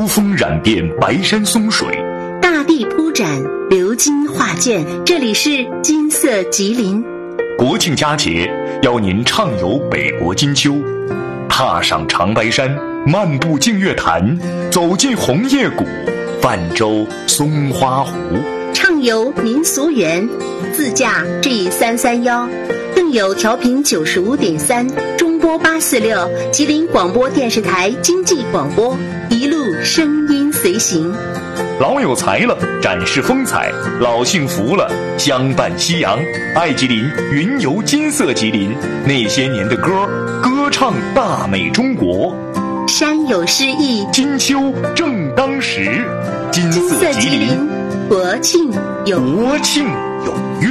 风染遍白山松水， 大地铺展鎏金画卷。这里是金色吉林。 国庆佳节，邀您畅游北国金秋，踏上长白山，漫步净月潭，走进红叶谷，泛舟松花湖， 畅游民俗园，自驾 G331，更有调频95.3，中波846，吉林广播电视台经济广播，一路声音随行。 老有才了，展示风采；老幸福了，相伴夕阳。爱吉林，云游金色吉林，那些年的歌，歌唱大美中国。 山有诗意， 金秋正当时。金色吉林，国庆有国庆。